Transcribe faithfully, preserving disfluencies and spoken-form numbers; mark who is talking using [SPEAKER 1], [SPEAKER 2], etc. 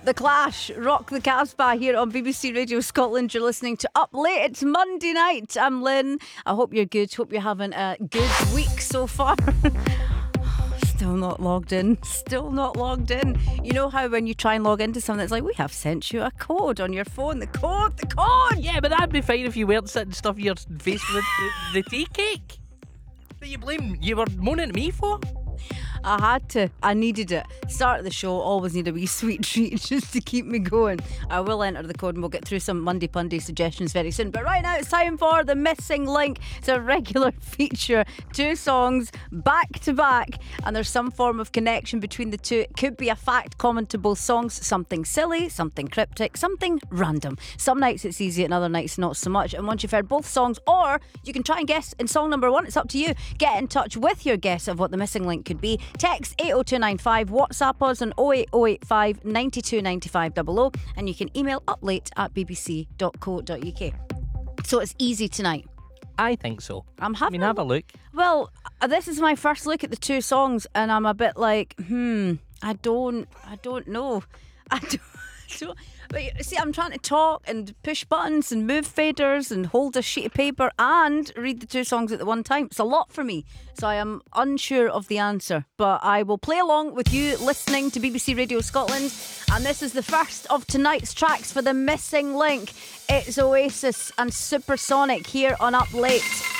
[SPEAKER 1] The Clash, Rock the Casbah here on B B C Radio Scotland. You're listening to Up Late. It's Monday night. I'm Lynn. I hope you're good. Hope you're having a good week so far. Still not logged in. Still not logged in. You know how when you try and log into something, it's like, we have sent you a code on your phone. The code, the code.
[SPEAKER 2] Yeah, but that'd be fine if you weren't sitting stuffing your face with the, the tea cake that you blame, you were moaning at me for.
[SPEAKER 1] I had to. I needed it. Start of the show, always need a wee sweet treat just to keep me going. I will enter the code and we'll get through some Monday Punday suggestions very soon. But right now it's time for the Missing Link. It's a regular feature. Two songs back to back, and there's some form of connection between the two. It could be a fact common to both songs, something silly, something cryptic, something random. Some nights it's easy and other nights not so much. And once you've heard both songs, or you can try and guess in song number one, it's up to you. Get in touch with your guess of what the missing link could be. Text eight oh two nine five, WhatsApp us on oh eight oh eight five, nine two nine five double oh, and you can email uplate at b b c dot co dot u k. So it's easy tonight.
[SPEAKER 2] I think so.
[SPEAKER 1] I'm having
[SPEAKER 2] I mean, have a look.
[SPEAKER 1] Well, this is my first look at the two songs, and I'm a bit like, hmm, I don't, I don't know. I don't, I don't but you see, I'm trying to talk and push buttons and move faders and hold a sheet of paper and read the two songs at the one time. It's a lot for me, so I am unsure of the answer. But I will play along with you listening to B B C Radio Scotland, and this is the first of tonight's tracks for the missing link. It's Oasis and Supersonic here on Up Late.